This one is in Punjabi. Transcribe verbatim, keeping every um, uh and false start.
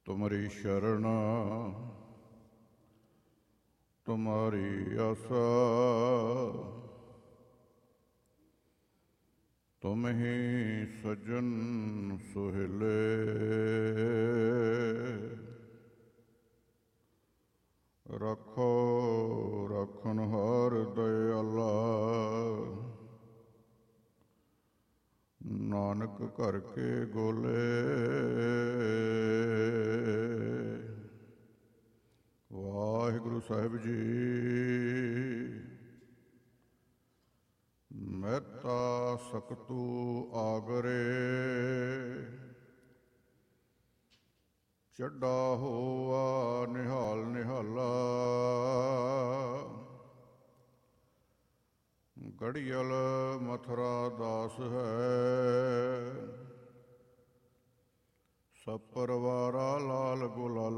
ਤੁਮਰੀ ਸ਼ਰਨ ਤੁਮਾਰੀ ਆਸਾ, ਤੁਮ ਹੀ ਸੱਜਣ ਸੁਹੇਲੇ। ਰੱਖੋ ਰੱਖਣਹਾਰ ਦਇਆਲਾ, ਨਾਨਕ ਘਰ ਕੇ ਗੋਲੇ। ਵਾਹਿਗੁਰੂ ਸਾਹਿਬ ਜੀ। ਮਹਿਤਾ ਸਕਤੂ ਆਗਰੇ, ਚੱਡਾ ਹੋਆ ਨਿਹਾਲ ਨਿਹਾਲਾ। ਗੜੀਅਲ ਮਥੁਰਾ ਦਾਸ ਹੈ, ਸਭ ਪਰਵਾਰਾ ਲਾਲ ਗੁਲਾਲਾ।